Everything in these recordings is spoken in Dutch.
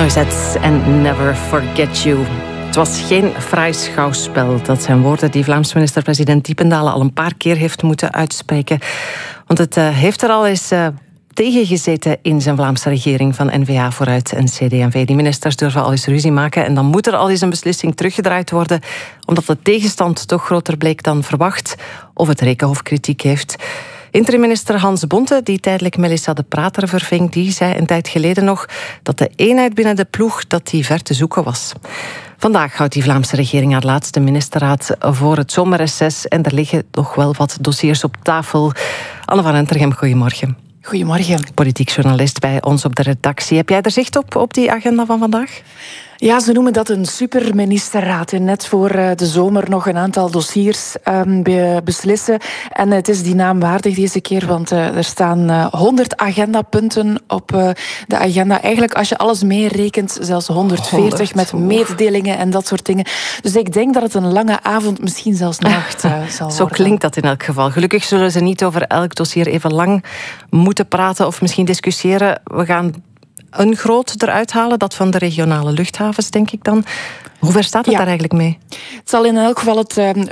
Noisettes en Never Forget You. Het was geen fraai schouwspel. Dat zijn woorden die Vlaams minister-president Diependaele al een paar keer heeft moeten uitspreken. Want het heeft er al eens tegengezeten in zijn Vlaamse regering van N-VA vooruit en CD&V. Die ministers durven al eens ruzie maken en dan moet er al eens een beslissing teruggedraaid worden, omdat de tegenstand toch groter bleek dan verwacht of het Rekenhof kritiek heeft. Interim-minister Hans Bonte, die tijdelijk Melissa de Prater verving, die zei een tijd geleden nog dat de eenheid binnen de ploeg dat die ver te zoeken was. Vandaag houdt die Vlaamse regering haar laatste ministerraad voor het zomerreces en er liggen nog wel wat dossiers op tafel. Anne van Entergem, goedemorgen. Goedemorgen. Politiek journalist bij ons op de redactie. Heb jij er zicht op die agenda van vandaag? Ja, ze noemen dat een superministerraad. Net voor de zomer nog een aantal dossiers beslissen. En het is die naam waardig deze keer, want er staan 100 agendapunten op de agenda. Eigenlijk, als je alles meerekent, zelfs 140 met mededelingen en dat soort dingen. Dus ik denk dat het een lange avond, misschien zelfs nacht zal worden. Zo klinkt dat in elk geval. Gelukkig zullen ze niet over elk dossier even lang moeten praten of misschien discussiëren. We gaan een groot eruit halen, dat van de regionale luchthavens, denk ik dan. Hoe ver staat het daar eigenlijk mee? Het zal in elk geval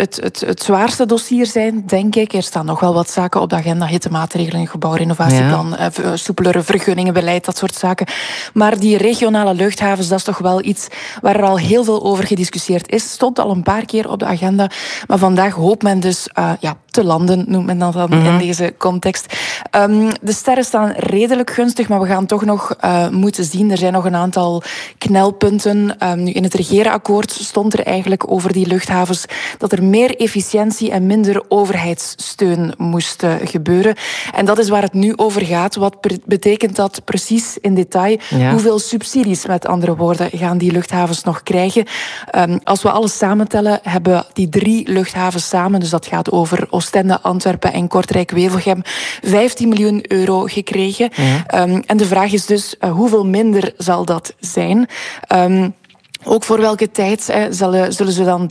het zwaarste dossier zijn, denk ik. Er staan nog wel wat zaken op de agenda. Hittemaatregelen, gebouwrenovatieplan, soepelere vergunningenbeleid, dat soort zaken. Maar die regionale luchthavens, dat is toch wel iets waar er al heel veel over gediscussieerd is. Stond al een paar keer op de agenda. Maar vandaag hoopt men dus te landen, noemt men dat dan in deze context. De sterren staan redelijk gunstig, maar we gaan toch nog moeten zien. Er zijn nog een aantal knelpunten. Nu in het regeerakkoord stond er eigenlijk over die luchthavens dat er meer efficiëntie en minder overheidssteun moest gebeuren. En dat is waar het nu over gaat. Wat betekent dat precies in detail? Ja. Hoeveel subsidies, met andere woorden, gaan die luchthavens nog krijgen? Als we alles samentellen, hebben die 3 luchthavens samen, dus dat gaat over Oostende, Antwerpen en Kortrijk-Wevelgem, 15 miljoen euro gekregen. Ja. En de vraag is dus, hoeveel minder zal dat zijn? Ook voor welke tijd zullen ze dan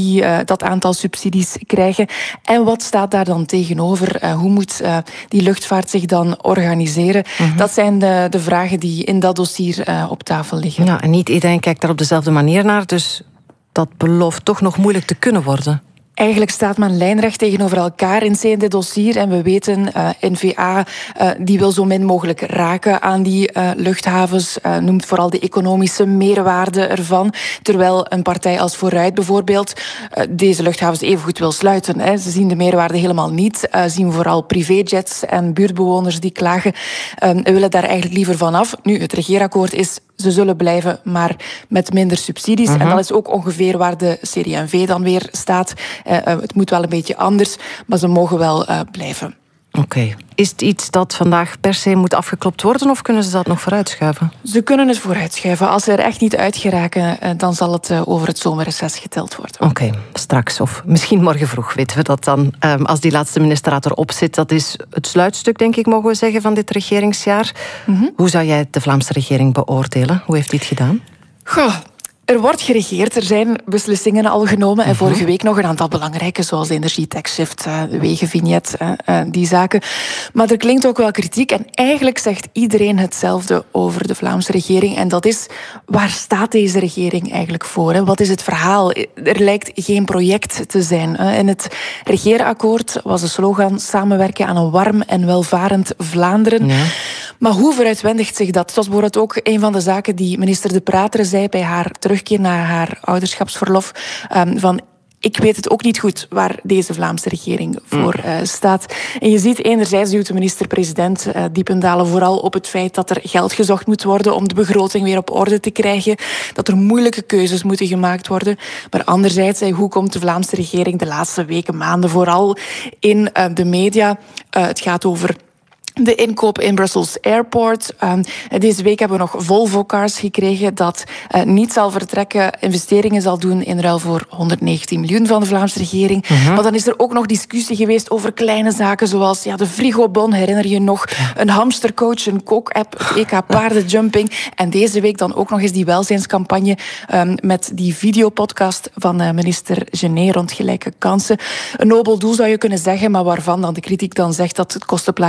dat aantal subsidies krijgen? En wat staat daar dan tegenover? Hoe moet die luchtvaart zich dan organiseren? Dat zijn de vragen die in dat dossier op tafel liggen. Ja, en niet iedereen kijkt daar op dezelfde manier naar, dus dat belooft toch nog moeilijk te kunnen worden. Eigenlijk staat men lijnrecht tegenover elkaar in dit dossier. En we weten, N-VA die wil zo min mogelijk raken aan die luchthavens. Noemt vooral de economische meerwaarde ervan. Terwijl een partij als Vooruit bijvoorbeeld deze luchthavens evengoed wil sluiten. Hè. Ze zien de meerwaarde helemaal niet. Zien vooral privéjets en buurtbewoners die klagen. Willen daar eigenlijk liever van af. Nu, het regeerakkoord is, ze zullen blijven, maar met minder subsidies. En dat is ook ongeveer waar de CD&V dan weer staat. Het moet wel een beetje anders, maar ze mogen wel blijven. Oké. Is het iets dat vandaag per se moet afgeklopt worden of kunnen ze dat nog vooruitschuiven? Ze kunnen het vooruitschuiven. Als ze er echt niet uit geraken, dan zal het over het zomerreces geteld worden. Oké, straks of misschien morgen vroeg weten we dat dan. Als die laatste ministerraad erop zit, dat is het sluitstuk, denk ik, mogen we zeggen, van dit regeringsjaar. Hoe zou jij de Vlaamse regering beoordelen? Hoe heeft die het gedaan? Goh. Er wordt geregeerd, er zijn beslissingen al genomen. En vorige week nog een aantal belangrijke, zoals de energietaxshift, de wegenvignet, die zaken. Maar er klinkt ook wel kritiek. En eigenlijk zegt iedereen hetzelfde over de Vlaamse regering. En dat is, waar staat deze regering eigenlijk voor? Hè? Wat is het verhaal? Er lijkt geen project te zijn. In het regeerakkoord was de slogan samenwerken aan een warm en welvarend Vlaanderen. Ja. Maar hoe veruitwendigt zich dat? Het was bijvoorbeeld ook een van de zaken die minister De Prater zei bij haar terugkeer naar haar ouderschapsverlof. Van, ik weet het ook niet goed waar deze Vlaamse regering voor staat. En je ziet enerzijds duwt de minister-president Diependaele vooral op het feit dat er geld gezocht moet worden om de begroting weer op orde te krijgen. Dat er moeilijke keuzes moeten gemaakt worden. Maar anderzijds, hoe komt de Vlaamse regering de laatste weken, maanden vooral in de media? Het gaat over de inkoop in Brussels Airport. Deze week hebben we nog Volvo-cars gekregen dat niet zal vertrekken, investeringen zal doen in ruil voor 119 miljoen van de Vlaamse regering. Maar dan is er ook nog discussie geweest over kleine zaken zoals de frigobon, herinner je nog, een hamstercoach, een kook-app, het EK paardenjumping. En deze week dan ook nog eens die welzijnscampagne met die videopodcast van minister Genet rond gelijke kansen. Een nobel doel zou je kunnen zeggen, maar waarvan dan de kritiek dan zegt dat het kostenplaatje toch eens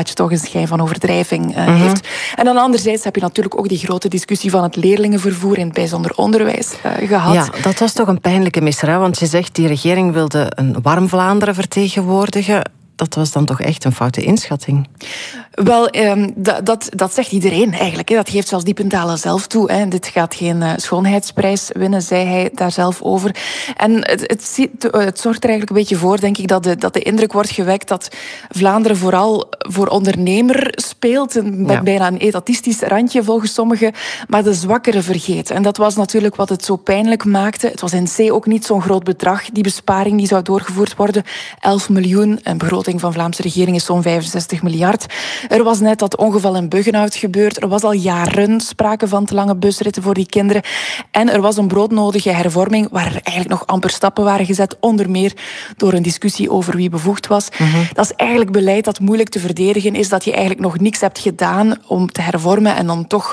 schijn van overdrijving heeft. En dan anderzijds heb je natuurlijk ook die grote discussie van het leerlingenvervoer in het bijzonder onderwijs gehad. Ja, dat was toch een pijnlijke misser, hè? Want je zegt die regering wilde een warm Vlaanderen vertegenwoordigen. Dat was dan toch echt een foute inschatting? Wel, dat zegt iedereen eigenlijk. Dat geeft zelfs Diependalen zelf toe. Dit gaat geen schoonheidsprijs winnen, zei hij daar zelf over. En het zorgt er eigenlijk een beetje voor, denk ik, dat de indruk wordt gewekt dat Vlaanderen vooral voor ondernemer speelt. Met bijna een etatistisch randje volgens sommigen, maar de zwakkeren vergeet. En dat was natuurlijk wat het zo pijnlijk maakte. Het was in C ook niet zo'n groot bedrag. Die besparing die zou doorgevoerd worden. 11 miljoen. Een begroting van Vlaamse regering is zo'n 65 miljard. Er was net dat ongeval in Buggenhout gebeurd. Er was al jaren sprake van te lange busritten voor die kinderen. En er was een broodnodige hervorming waar er eigenlijk nog amper stappen waren gezet. Onder meer door een discussie over wie bevoegd was. Dat is eigenlijk beleid dat moeilijk te verdedigen is. Dat je eigenlijk nog niks hebt gedaan om te hervormen en dan toch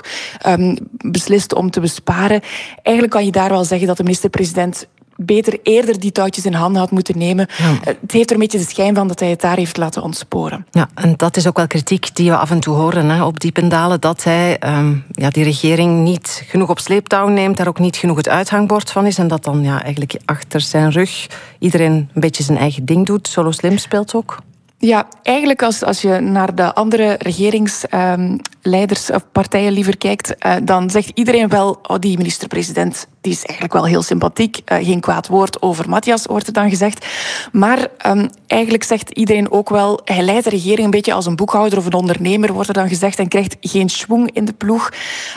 beslist om te besparen. Eigenlijk kan je daar wel zeggen dat de minister-president beter eerder die touwtjes in handen had moeten nemen. Ja. Het heeft er een beetje de schijn van dat hij het daar heeft laten ontsporen. Ja, en dat is ook wel kritiek die we af en toe horen op Diependalen, dat hij die regering niet genoeg op sleeptouw neemt, daar ook niet genoeg het uithangbord van is en dat dan eigenlijk achter zijn rug iedereen een beetje zijn eigen ding doet. Solo Slim speelt ook. Ja, eigenlijk als je naar de andere regeringsleiders of partijen liever kijkt, dan zegt iedereen wel, die minister-president die is eigenlijk wel heel sympathiek. Geen kwaad woord over Matthias, wordt er dan gezegd. Maar eigenlijk zegt iedereen ook wel, hij leidt de regering een beetje als een boekhouder of een ondernemer, wordt er dan gezegd, en krijgt geen schwung in de ploeg.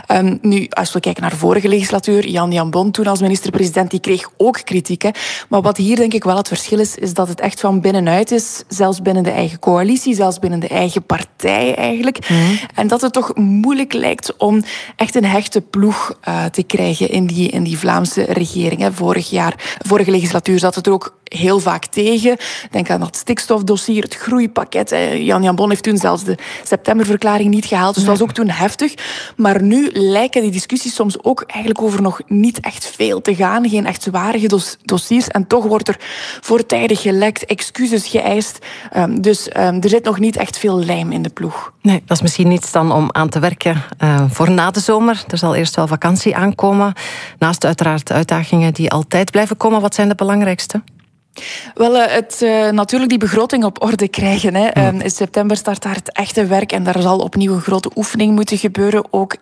Nu, als we kijken naar de vorige legislatuur, Jan Bon toen als minister-president, die kreeg ook kritiek. Hè. Maar wat hier denk ik wel het verschil is dat het echt van binnenuit is, zelfs binnen de eigen coalitie, zelfs binnen de eigen partij eigenlijk. En dat het toch moeilijk lijkt om echt een hechte ploeg te krijgen in die Vlaamse regering. Vorige legislatuur zat het er ook heel vaak tegen. Denk aan dat stikstofdossier, het groeipakket. Jan Bon heeft toen zelfs de septemberverklaring niet gehaald. Dus het was ook toen heftig. Maar nu lijken die discussies soms ook eigenlijk over nog niet echt veel te gaan. Geen echt zwarige dossiers. En toch wordt er voortijdig gelekt, excuses geëist. Dus er zit nog niet echt veel lijm in de ploeg. Nee, dat is misschien iets dan om aan te werken voor na de zomer. Er zal eerst wel vakantie aankomen. Naast uiteraard uitdagingen die altijd blijven komen. Wat zijn de belangrijkste? Wel, natuurlijk die begroting op orde krijgen. In september start daar het echte werk en daar zal opnieuw een grote oefening moeten gebeuren, ook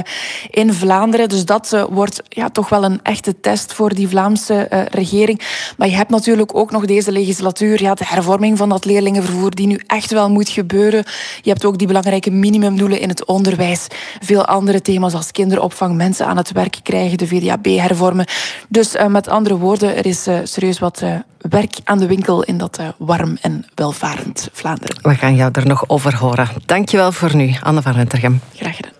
in Vlaanderen. Dus dat wordt toch wel een echte test voor die Vlaamse regering. Maar je hebt natuurlijk ook nog deze legislatuur, de hervorming van dat leerlingenvervoer die nu echt wel moet gebeuren. Je hebt ook die belangrijke minimumdoelen in het onderwijs. Veel andere thema's als kinderopvang, mensen aan het werk krijgen, de VDAB hervormen. Dus met andere woorden, er is serieus wat werk aan de winkel in dat warm en welvarend Vlaanderen. We gaan jou er nog over horen. Dankjewel voor nu, Anne van Rentergem. Graag gedaan.